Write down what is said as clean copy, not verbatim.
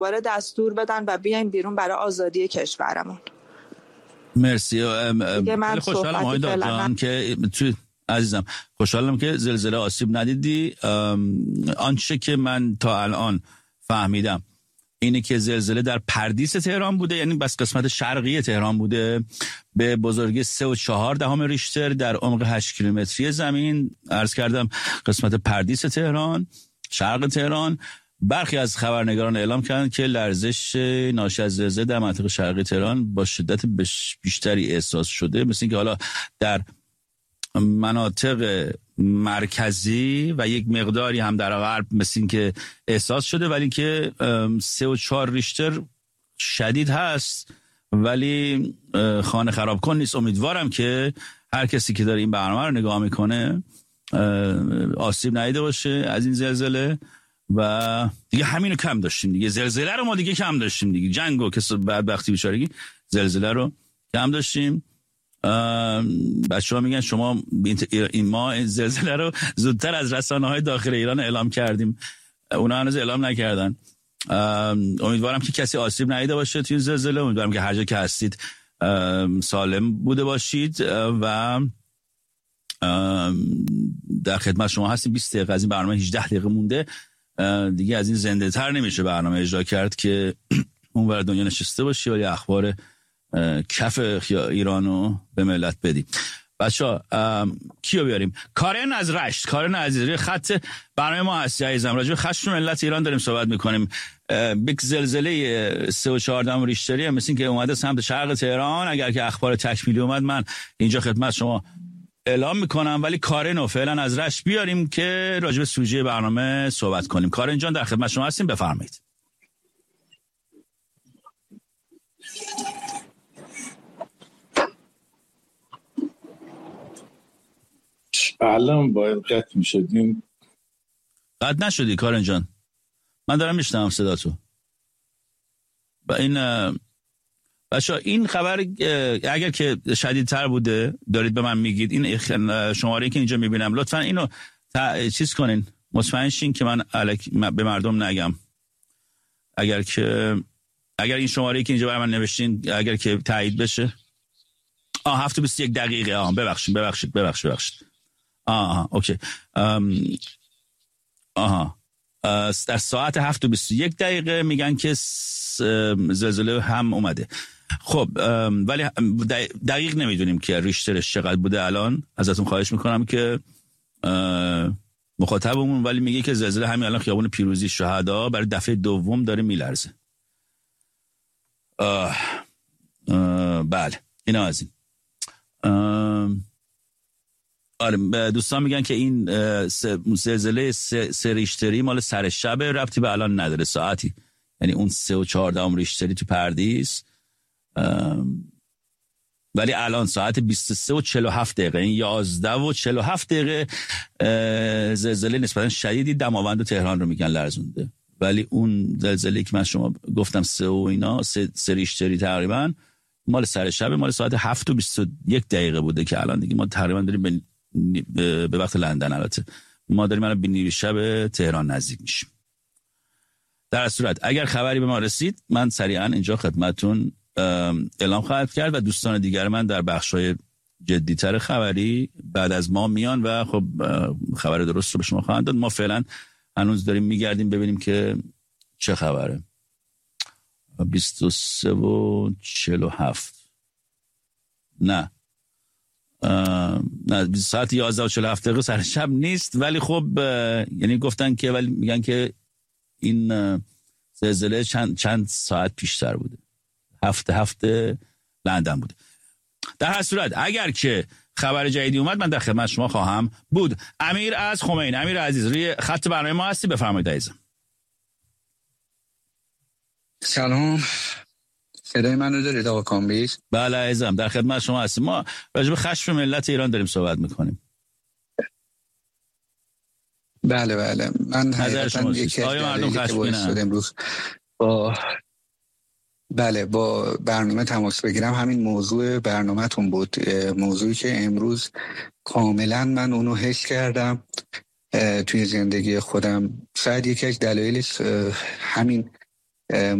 دوباره دستور بدن و بیایم بیرون برای آزادی کشورمون. مرسی. خیلی خوشحالم آقای دادجان که عزیزم خوشحالم که زلزله آسیب ندیدی. آنچه که من تا الان فهمیدم اینه که زلزله در پردیس تهران بوده، یعنی بس قسمت شرقی تهران بوده، به بزرگی 3.4 ریشتر در عمق 8 کیلومتری زمین. عرض کردم قسمت پردیس تهران، شرق تهران. برخی از خبرنگاران اعلام کردند که لرزش ناشی از زلزله در منطقه شرقی تهران با شدت بیشتری احساس شده، مثل اینکه حالا در مناطق مرکزی و یک مقداری هم در غرب مثل اینکه احساس شده، ولی که 3.4 ریشتر شدید هست ولی خانه خراب کن نیست. امیدوارم که هر کسی که داره این برنامه رو نگاه میکنه آسیب ندیده باشه از این زلزله و دیگه همینو کم داشتیم دیگه. زلزله رو ما دیگه کم داشتیم دیگه، جنگو که بعد وقتی بیچارگی زلزله رو کم داشتیم. بچه‌ها میگن شما این ما زلزله رو زودتر از رسانه‌های داخل ایران اعلام کردیم، اونا هنوز اعلام نکردن. امیدوارم که کسی آسیب ندیده باشه توی زلزله. امیدوارم که هر جا که هستید سالم بوده باشید و در خدمت شما هستیم. 20 دقیقه از این برنامه 18 دقیقه مونده دیگه، از این زنده تر نمیشه برنامه اجرا کرد که اونور دنیا نشسته باشی ولی اخبار کف ایرانو به ملت بدی. بچه‌ها کیو بیاریم؟ کارن از رشت. کارن عزیزی خط برنامه ما هستی عزیزم. راجع به خشم ملت ایران داریم صحبت میکنیم. یک زلزله 3.4 ریشتری مثل این که اومده سمت شرق تهران. اگر که اخبار تکمیلی اومد من اینجا خدمت شما اعلام میکنم، ولی کارنو فعلا از رشت بیاریم که راجع به سوژه برنامه صحبت کنیم. کارن جان در خدمت شما هستیم، بفرمایید. الان باید قطع میشدیم. قطع نشدی کارن جان، من دارم میشنم صدا تو. و این بچه‌ها این خبر اگر که شدیدتر بوده دارید به من میگید. این شماره که اینجا میبینم لطفا اینو چیز کنین، مطمئن شین که من به مردم نگم. اگر این شماره که اینجا برای من نوشتین اگر که تایید بشه. 7:21 دقیقه. ببخشید. اوکی. در ساعت 7:21 دقیقه میگن که زلزله هم اومده. خب ولی دقیق نمیدونیم که ریشترش چقدر بوده. الان ازتون خواهش میکنم که مخاطبمون ولی میگه که زلزله همین الان خیابون پیروزی شهدا برای دفعه دوم داره میلرزه. بله اینا از این. آره دوستان میگن که این زلزله 3 ریشتری مال سر شب، ربطی به الان نداره ساعتی، یعنی اون 3.4 ریشتری تو پردیس. ولی الان ساعت 23:47 این 11:47 زلزله نسبتا شدیدی دماوند و تهران رو میگن لرزونده. ولی اون زلزله که من شما گفتم 3 و اینا 3 ریشتری تقریبا مال سر شب، مال ساعت 7:21 بوده که الان دیگه ما تقریبا داریم به وقت لندن، البته ما داریم الان به نیمه شب تهران نزدیک میشیم. در صورت اگر خبری به ما رسید من سریعا اینجا خدمتتون اعلام خواهم کرد و دوستان دیگر من در بخشای جدی‌تر خبری بعد از ما میان و خب خبر درست رو به شما خواهند داد. ما فعلا هنوز داریم میگردیم ببینیم که چه خبره. 23:47 نه ساعت 11:47 سر شب نیست، ولی خب یعنی گفتن که ولی میگن که این زلزله چند ساعت پیشتر بوده، هفته لندن بوده. در هر صورت اگر که خبر جدیدی اومد من در خدمت شما خواهم بود. امیر از خمینی. امیر عزیز روی خط برنامه ما هستی، بفرمایید عزیزم. سلام، صدای منو دارید آقا کامبیز؟ بله عزیزم در خدمت شما هستیم. ما راجع به خشم ملت ایران داریم صحبت میکنیم. بله من حقیقتا یکی از دلایلی که باعث شد امروز با برنامه تماس بگیرم همین موضوع برنامه‌تون بود، موضوعی که امروز کاملا من اونو حس کردم توی زندگی خودم. شاید یکی از دلایلش همین